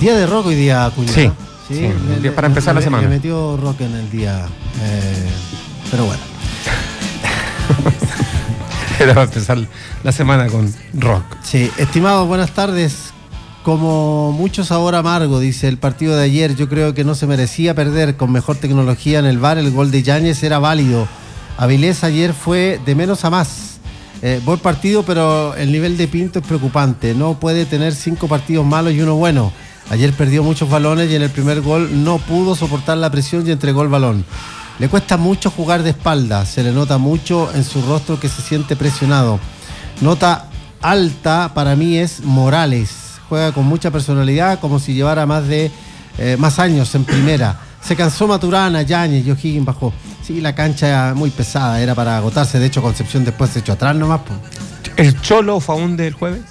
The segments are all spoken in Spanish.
Día de rock hoy día, Acuña. Sí. Para empezar la semana. Me metió rock en el día. Pero bueno. Era para empezar la semana con rock. Sí, estimados, buenas tardes. Como mucho sabor amargo, dice el partido de ayer. Yo creo que no se merecía perder. Con mejor tecnología en el VAR, el gol de Yáñez era válido. Avilés ayer fue de menos a más. Buen partido, pero el nivel de Pinto es preocupante. No puede tener 5 partidos malos y uno bueno. Ayer perdió muchos balones y en el primer gol no pudo soportar la presión y entregó el balón. Le cuesta mucho jugar de espalda. Se le nota mucho en su rostro que se siente presionado. Nota alta para mí es Morales. Juega con mucha personalidad, como si llevara más años en primera. Se cansó Maturana, Yáñez y O'Higgins bajó. Sí, la cancha muy pesada, era para agotarse. De hecho, Concepción después se echó atrás nomás. ¿El Cholo Faúndez el jueves?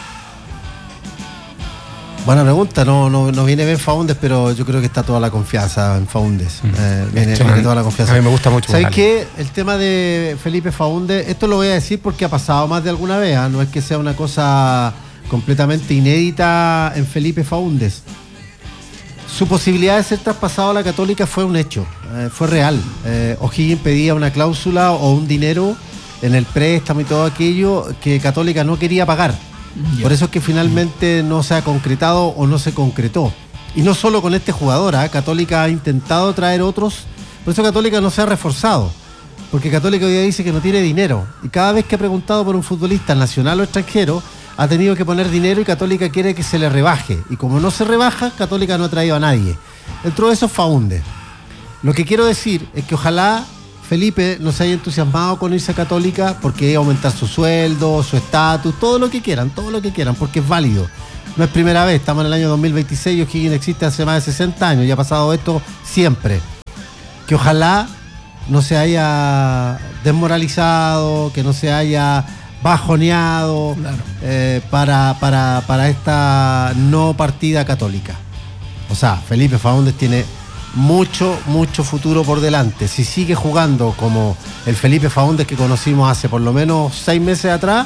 Buena pregunta, no viene bien Faúndez, pero yo creo que está toda la confianza en Faúndez. Viene toda la confianza. A mí me gusta mucho. ¿Sabes qué? El tema de Felipe Faúndez, esto lo voy a decir porque ha pasado más de alguna vez, no es que sea una cosa completamente inédita en Felipe Faúndez. Su posibilidad de ser traspasado a la Católica fue un hecho, fue real. O'Higgins pedía una cláusula o un dinero en el préstamo y todo aquello que Católica no quería pagar. Por eso es que finalmente no se ha concretado o no se concretó. Y no solo con este jugador, Católica ha intentado traer otros, por eso Católica no se ha reforzado. Porque Católica hoy día dice que no tiene dinero. Y cada vez que ha preguntado por un futbolista nacional o extranjero, ha tenido que poner dinero y Católica quiere que se le rebaje. Y como no se rebaja, Católica no ha traído a nadie. Dentro de eso Faúndez. Lo que quiero decir es que ojalá Felipe no se haya entusiasmado con irse a Católica porque iba a aumentar su sueldo, su estatus, todo lo que quieran, porque es válido. No es primera vez, estamos en el año 2026 y O'Higgins existe hace más de 60 años y ha pasado esto siempre. Que ojalá no se haya desmoralizado, que no se haya bajoneado, claro, para esta no partida Católica. O sea, Felipe Faúndez tiene mucho futuro por delante. Si sigue jugando como el Felipe Faúndez que conocimos hace por lo menos 6 meses atrás,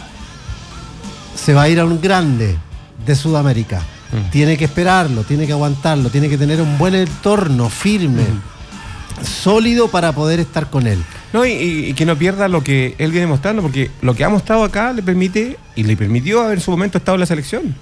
se va a ir a un grande de Sudamérica. Tiene que esperarlo, tiene que aguantarlo, tiene que tener un buen entorno firme, sólido para poder estar con él. No, y que no pierda lo que él viene mostrando, porque lo que ha mostrado acá le permite y le permitió haber en su momento estado en la selección.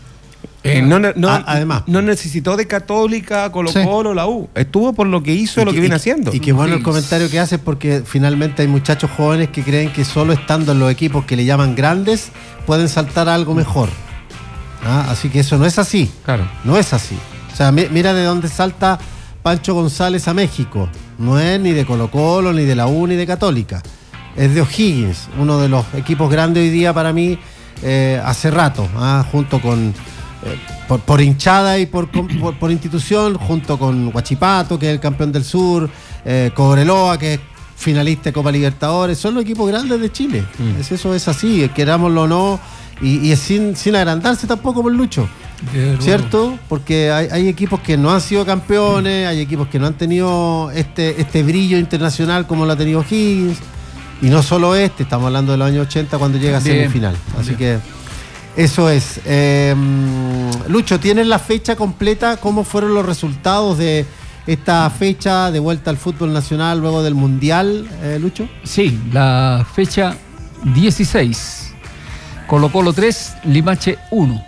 Además, no necesitó de Católica, Colo-Colo, la U. Estuvo por lo que hizo, lo que viene haciendo. Y qué bueno el comentario que haces, porque finalmente hay muchachos jóvenes que creen que solo estando en los equipos que le llaman grandes pueden saltar a algo mejor. Así que eso no es así. Claro. No es así. O sea, mira de dónde salta Pancho González a México. No es ni de Colo-Colo, ni de la U, ni de Católica. Es de O'Higgins, uno de los equipos grandes hoy día para mí hace rato, junto con por hinchada y por institución, junto con Huachipato, que es el campeón del sur, Cobreloa, que es finalista de Copa Libertadores. Son los equipos grandes de Chile. Eso es así, querámoslo o no, y sin agrandarse tampoco por Lucho. ¿Cierto? Porque hay equipos que no han sido campeones, hay equipos que no han tenido este brillo internacional como lo ha tenido Higgins, y no solo estamos hablando de los años 80 cuando llega a semifinal. Así que eso es. Lucho, ¿tienes la fecha completa? ¿Cómo fueron los resultados de esta fecha de vuelta al fútbol nacional luego del Mundial, Lucho? Sí, la fecha 16. Colo-Colo 3, Limache 1.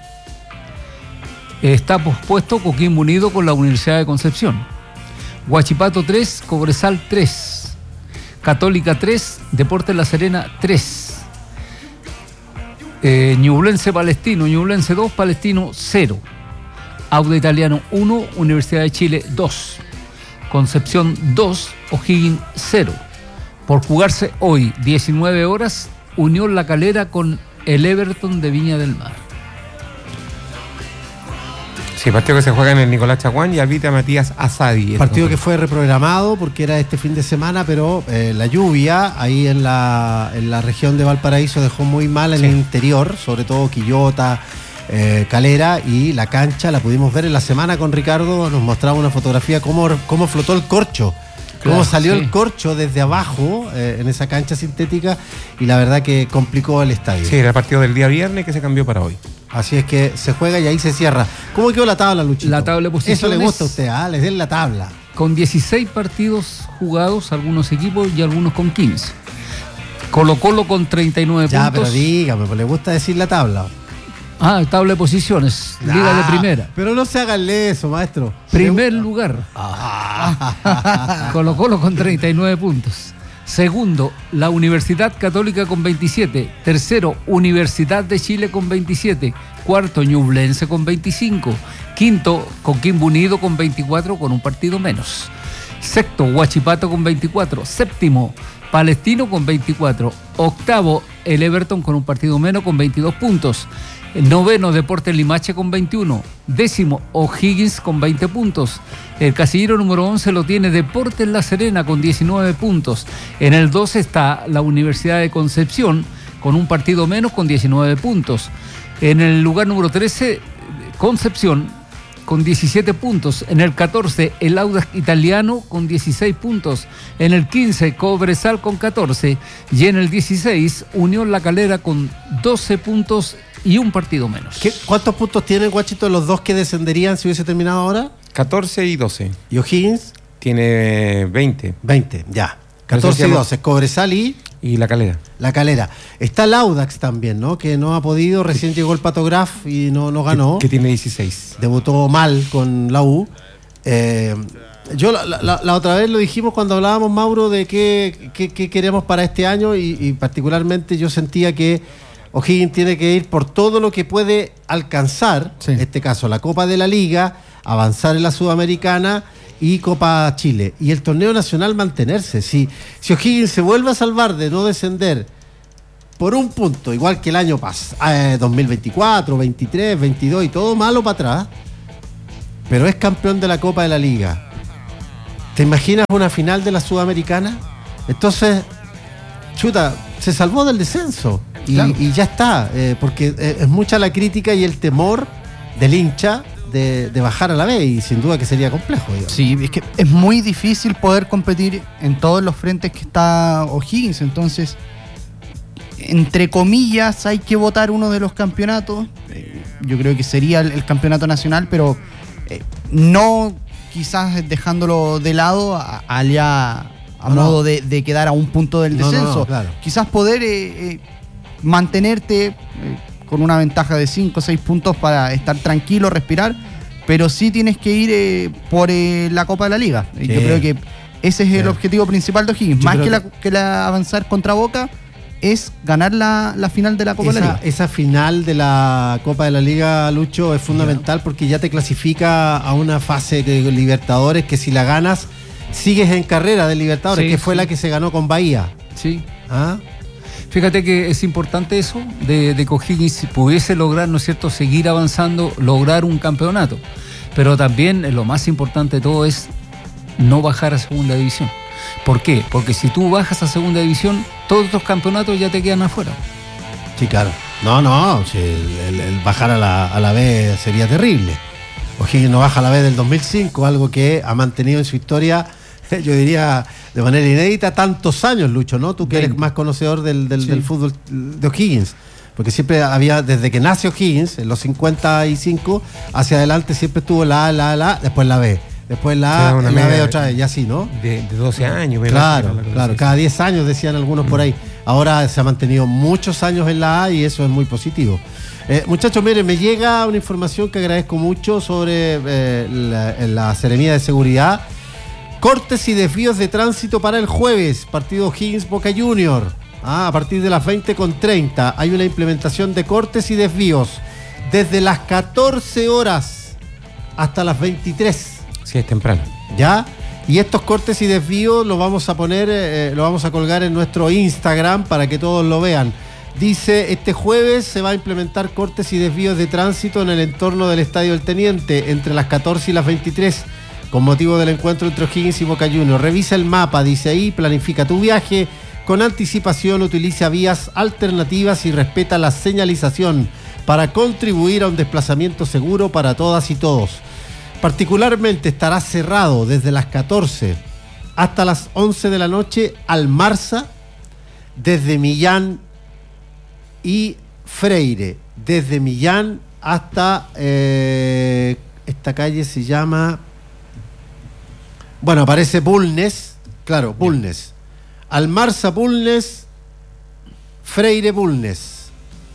Está pospuesto Coquimbo Unido con la Universidad de Concepción. Huachipato 3, Cobresal 3. Católica 3, Deportes La Serena 3. Ñublense Palestino, Ñublense 2, Palestino 0. Auda Italiano 1, Universidad de Chile 2. Concepción 2, O'Higgins 0. Por jugarse hoy, 19 horas, Unión La Calera con el Everton de Viña del Mar. Sí, partido que se juega en el Nicolás Chaguán y arbitra Matías Asadi. Partido que fue reprogramado porque era este fin de semana, pero la lluvia ahí en la región de Valparaíso dejó muy mal en el interior, sobre todo Quillota, Calera, y la cancha la pudimos ver en la semana con Ricardo, nos mostraba una fotografía cómo flotó el corcho cómo salió sí. el corcho desde abajo en esa cancha sintética, y la verdad que complicó el estadio. Sí, era el partido del día viernes que se cambió para hoy. Así es que se juega y ahí se cierra. ¿Cómo quedó la tabla, Luchito? La tabla de posiciones. Eso le gusta a usted, ¿ah? Les den la tabla. Con 16 partidos jugados, algunos equipos y algunos con 15. Colo-Colo con 39 Ya, puntos. pero dígame, pues le gusta decir la tabla. Tabla de posiciones, Liga de Primera. Pero no se háganle eso, maestro. Primer lugar, Colo-Colo con 39 puntos. Segundo, la Universidad Católica con 27. Tercero, Universidad de Chile con 27. Cuarto, Ñublense con 25. Quinto, Coquimbo Unido con 24, con un partido menos. Sexto, Huachipato con 24. Séptimo, Palestino con 24. Octavo, el Everton con un partido menos con 22 puntos. Noveno, Deportes Limache con 21. Décimo, O'Higgins con 20 puntos. El casillero número 11 lo tiene Deportes La Serena con 19 puntos. En el 12 está la Universidad de Concepción con un partido menos con 19 puntos. En el lugar número 13, Concepción con 17 puntos. En el 14, el Audax Italiano con 16 puntos. En el 15, Cobresal con 14. Y en el 16, Unión La Calera con 12 puntos y un partido menos. ¿Cuántos puntos tienen, Guachito, los dos que descenderían si hubiese terminado ahora? 14 y 12. ¿Y O'Higgins? Tiene 20. 20, ya. 14 y 12, Cobresal y La Calera. La Calera. Está el Audax también, ¿no? Que no ha podido, recién llegó el Pato Graf y no ganó. Que tiene 16. Debutó mal con la U. Yo la otra vez lo dijimos cuando hablábamos, Mauro, de qué queremos para este año, y particularmente yo sentía que O'Higgins tiene que ir por todo lo que puede alcanzar, sí. En este caso la Copa de la Liga, avanzar en la Sudamericana y Copa Chile. Y el torneo nacional mantenerse. Si O'Higgins se vuelve a salvar de no descender por un punto, igual que el año pasado, 2024, 23, 22 y todo malo para atrás, pero es campeón de la Copa de la Liga, ¿te imaginas una final de la Sudamericana? Entonces, chuta, se salvó del descenso. Claro. Y ya está, porque es mucha la crítica y el temor del hincha de bajar a la B, y sin duda que sería complejo, digamos. Sí, es que es muy difícil poder competir en todos los frentes que está O'Higgins, entonces, entre comillas, hay que votar uno de los campeonatos. Yo creo que sería el campeonato nacional, pero no quizás dejándolo de lado allá a modo de quedar a un punto del descenso. No, claro. Quizás poder mantenerte con una ventaja de 5 o 6 puntos para estar tranquilo, respirar, pero sí tienes que ir por la Copa de la Liga. Sí. Yo creo que ese es el objetivo principal de O'Higgins. Yo Más creo que la avanzar contra Boca, es ganar la final de la Copa de la Liga. Esa final de la Copa de la Liga, Lucho, es fundamental porque ya te clasifica a una fase de Libertadores que si la ganas, sigues en carrera de Libertadores, Sí, que fue sí. la que se ganó con Bahía. Sí. ¿Ah? Fíjate que es importante eso, de que O'Higgins pudiese lograr, ¿no es cierto?, seguir avanzando, lograr un campeonato. Pero también lo más importante de todo es no bajar a segunda división. ¿Por qué? Porque si tú bajas a segunda división, todos estos campeonatos ya te quedan afuera. Sí, claro. No, si el bajar a la B sería terrible. O'Higgins no baja a la B del 2005, algo que ha mantenido en su historia, yo diría, de manera inédita, tantos años, Lucho, ¿no? Tú que eres más conocedor del fútbol de O'Higgins. Porque siempre había, desde que nace O'Higgins, en los 55, hacia adelante siempre estuvo la A, después la B. Después la A, la B otra vez, y así, ¿no? De 12 años. Claro, cada 10 años decían algunos por ahí. Ahora se ha mantenido muchos años en la A y eso es muy positivo. Muchachos, miren, me llega una información que agradezco mucho sobre la Seremía de Seguridad. Cortes y desvíos de tránsito para el jueves, partido O'Higgins-Boca Junior. A partir de las 20:30 hay una implementación de cortes y desvíos desde las 14 horas hasta las 23. Sí, es temprano. ¿Ya? Y estos cortes y desvíos los vamos a poner, lo vamos a colgar en nuestro Instagram para que todos lo vean. Dice, este jueves se va a implementar cortes y desvíos de tránsito en el entorno del Estadio del Teniente entre las 14 y las 23 con motivo del encuentro entre O'Higgins y Boca Juniors. Revisa el mapa, dice ahí, planifica tu viaje con anticipación, utiliza vías alternativas y respeta la señalización para contribuir a un desplazamiento seguro para todas y todos. Particularmente estará cerrado desde las 14 hasta las 11 de la noche, Almarza, desde Millán y Freire, desde Millán hasta esta calle se llama, bueno, aparece Bulnes, claro, Bulnes, Almarza, Bulnes, Freire, Bulnes,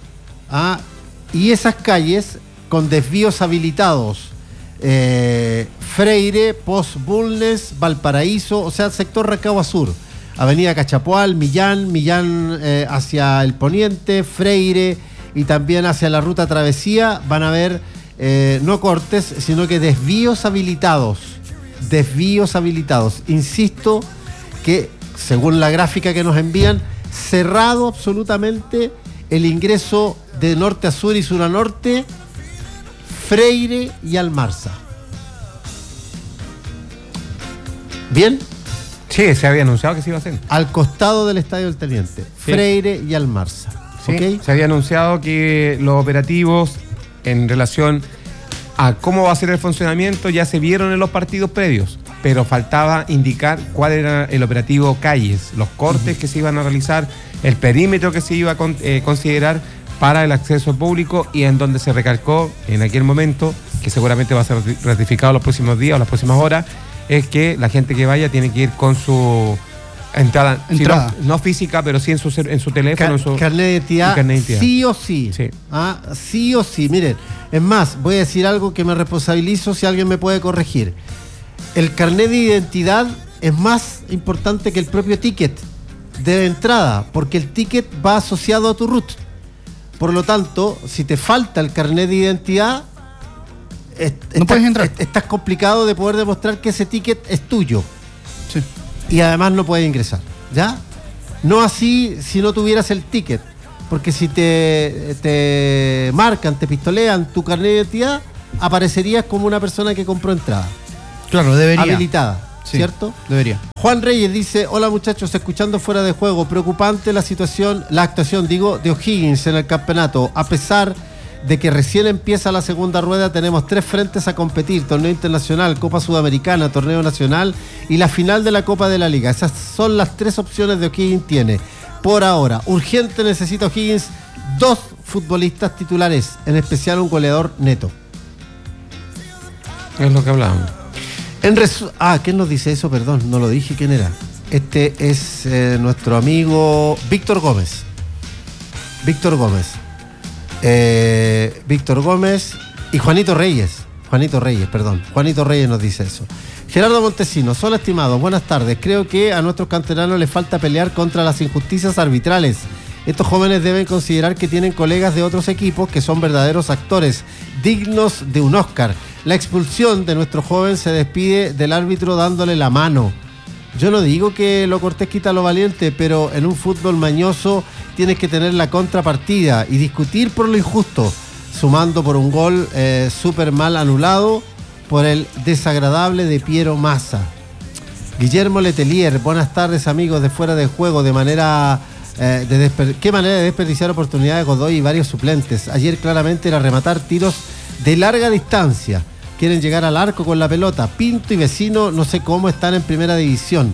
y esas calles con desvíos habilitados, Freire, Post Bulnes, Valparaíso, o sea, sector Rancagua Sur, Avenida Cachapoal, Millán hacia el poniente, Freire y también hacia la ruta Travesía, van a haber no cortes, sino que desvíos habilitados. Insisto que, según la gráfica que nos envían, cerrado absolutamente el ingreso de norte a sur y sur a norte, Freire y Almarza. ¿Bien? Sí, se había anunciado que se iba a hacer. Al costado del Estadio del Teniente, Sí. Freire y Almarza. Sí, ¿Ok? se había anunciado que los operativos en relación a cómo va a ser el funcionamiento ya se vieron en los partidos previos, pero faltaba indicar cuál era el operativo calles, los cortes que se iban a realizar, el perímetro que se iba a considerar para el acceso público, y en donde se recalcó en aquel momento, que seguramente va a ser ratificado los próximos días o las próximas horas, es que la gente que vaya tiene que ir con su entrada. Si no física, pero sí en su teléfono, en su carnet de identidad, carnet de identidad. sí o sí. Sí. Sí o sí. Miren, es más, voy a decir algo que me responsabilizo si alguien me puede corregir. El carnet de identidad es más importante que el propio ticket de entrada, porque el ticket va asociado a tu root. Por lo tanto, si te falta el carnet de identidad, no puedes entrar. Estás complicado de poder demostrar que ese ticket es tuyo. Sí. Y además no puedes ingresar, ¿ya? No así si no tuvieras el ticket, porque si te marcan, te pistolean tu carnet de identidad, aparecerías como una persona que compró entrada. Claro, debería. Habilitada, Sí, ¿cierto? Debería. Juan Reyes dice: hola muchachos, escuchando Fuera de Juego, preocupante la actuación de O'Higgins en el campeonato. A pesar de que recién empieza la segunda rueda, tenemos 3 frentes a competir: torneo internacional, Copa Sudamericana, torneo nacional y la final de la Copa de la Liga. Esas son las 3 opciones de O'Higgins tiene. Por ahora, urgente necesita O'Higgins 2 futbolistas titulares, en especial un goleador neto. Es lo que hablábamos. ¿Quién nos dice eso? Perdón, no lo dije. ¿Quién era? Este es nuestro amigo Víctor Gómez. Víctor Gómez y Juanito Reyes, Juanito Reyes nos dice eso. Gerardo Montesinos: hola estimados, buenas tardes. Creo que a nuestros canteranos les falta pelear contra las injusticias arbitrales. Estos jóvenes deben considerar que tienen colegas de otros equipos que son verdaderos actores, dignos de un Oscar. La expulsión de nuestro joven se despide del árbitro dándole la mano. Yo no digo que lo cortés quita lo valiente, pero en un fútbol mañoso tienes que tener la contrapartida y discutir por lo injusto, sumando por un gol súper mal anulado por el desagradable de Piero Massa. Guillermo Letelier: buenas tardes amigos de Fuera de Juego. Qué manera de desperdiciar oportunidades Godoy y varios suplentes. Ayer claramente era rematar tiros de larga distancia. Quieren llegar al arco con la pelota. Pinto y Vecino, no sé cómo están en primera división.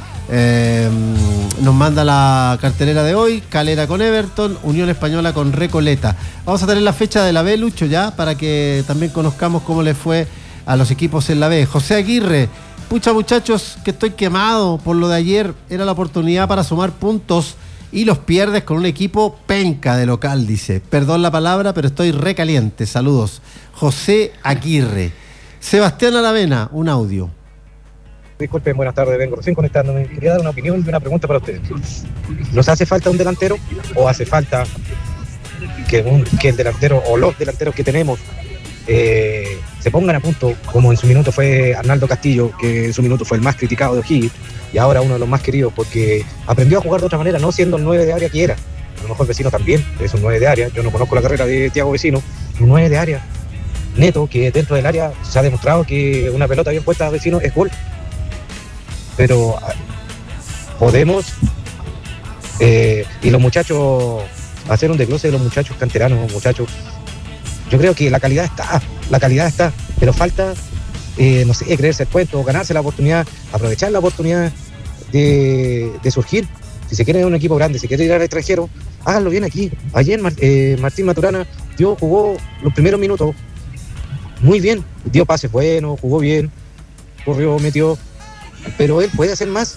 Nos manda la cartelera de hoy: Calera con Everton, Unión Española con Recoleta. Vamos a tener la fecha de la B, Lucho, ya, para que también conozcamos cómo le fue a los equipos en la B. José Aguirre: pucha muchachos, que estoy quemado por lo de ayer. Era la oportunidad para sumar puntos y los pierdes con un equipo penca de local, dice. Perdón la palabra, pero estoy recaliente. Saludos, José Aguirre. Sebastián Aravena, un audio. Disculpen, buenas tardes, vengo recién conectándome. Quería dar una opinión y una pregunta para ustedes. ¿Nos hace falta un delantero o hace falta que el delantero o los delanteros que tenemos se pongan a punto, como en su minuto fue Arnaldo Castillo, que en su minuto fue el más criticado de O'Higgins y ahora uno de los más queridos porque aprendió a jugar de otra manera, no siendo el 9 de área que era? A lo mejor Vecino también es un 9 de área. Yo no conozco la carrera de Thiago Vecino. Un 9 de área neto, que dentro del área se ha demostrado que una pelota bien puesta a Vecino es gol. Pero podemos y los muchachos, hacer un desglose de los muchachos canteranos, muchachos. Yo creo que la calidad está, pero falta no sé, creerse el cuento, ganarse la oportunidad, aprovechar la oportunidad de surgir. Si se quiere ir a un equipo grande, si quiere ir al extranjero, háganlo bien aquí. Ayer Martín Maturana jugó los primeros minutos muy bien, dio pases buenos, jugó bien, corrió, metió, pero él puede hacer más.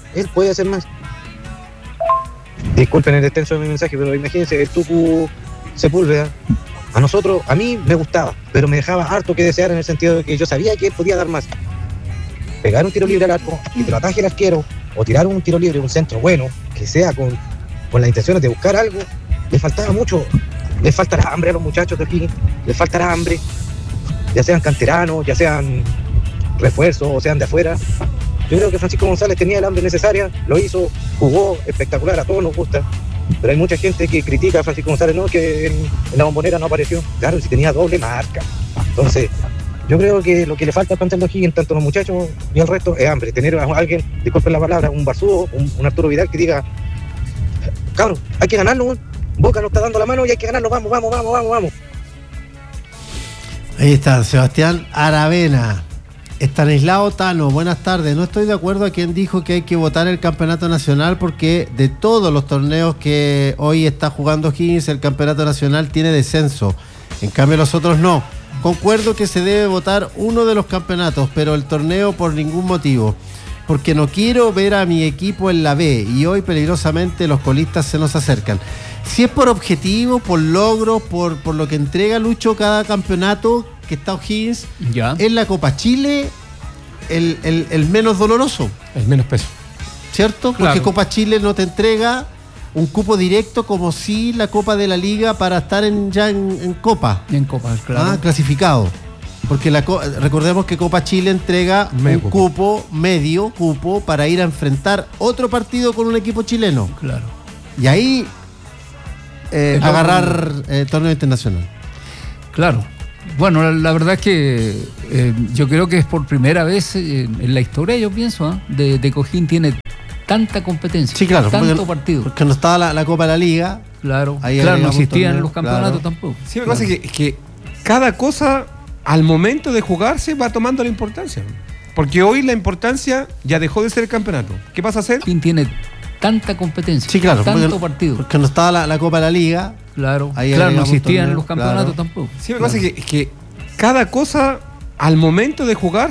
Disculpen el extenso de mi mensaje, pero imagínense, el Tucu Sepúlveda, a mí me gustaba, pero me dejaba harto que desear en el sentido de que yo sabía que él podía dar más. Pegar un tiro libre al arco, que te lo ataje el arquero, o tirar un tiro libre, un centro bueno, que sea con las intenciones de buscar algo, le faltaba mucho. Les faltará hambre a los muchachos de aquí, les faltará hambre, ya sean canteranos, ya sean refuerzos, o sean de afuera. Yo creo que Francisco González tenía el hambre necesaria, lo hizo, jugó espectacular, a todos nos gusta, pero hay mucha gente que critica a Francisco González, no, que en la Bombonera no apareció. Claro, si tenía doble marca. Entonces, yo creo que lo que le falta al plantel de O'Higgins, tanto a los muchachos y al resto, es hambre. Tener a alguien, disculpen la palabra, un Barzudo, un Arturo Vidal que diga, cabrón, hay que ganarlo, Boca nos está dando la mano y hay que ganarlo, vamos. Ahí está, Sebastián Aravena. Estanislao Tano, buenas tardes. No estoy de acuerdo a quien dijo que hay que votar el campeonato nacional, porque de todos los torneos que hoy está jugando O'Higgins, el campeonato nacional tiene descenso. En cambio los otros no. Concuerdo que se debe votar uno de los campeonatos, pero el torneo por ningún motivo. Porque no quiero ver a mi equipo en la B y hoy peligrosamente los colistas se nos acercan. Si es por objetivo, por logro, por lo que entrega Lucho cada campeonato que está O'Higgins, Ya. en la Copa Chile el menos doloroso, El menos peso. ¿cierto? Claro. Porque Copa Chile no te entrega un cupo directo como si la Copa de la Liga para estar ya en Copa, En Copa, claro. clasificado. Porque recordemos que Copa Chile entrega medio cupo para ir a enfrentar otro partido con un equipo chileno. Claro. Y ahí agarrar torneo internacional. Claro. Bueno, la verdad es que yo creo que es por primera vez en la historia, yo pienso, de que O'Higgins tiene tanta competencia, Sí, claro. tanto partido. Porque no estaba la Copa de la Liga. Claro, Ahí claro, no agregamos existían torneo, los campeonatos claro. tampoco. Sí, me pasa que cada cosa al momento de jugarse va tomando la importancia. Porque hoy la importancia ya dejó de ser el campeonato. ¿Qué pasa a ser? O'Higgins tiene tanta competencia, Sí, claro. tanto partido. Porque no estaba la Copa de la Liga. Claro, Ahí claro, no agregamos existían torneo, los campeonatos claro. tampoco. Sí, me pasa que cada cosa al momento de jugar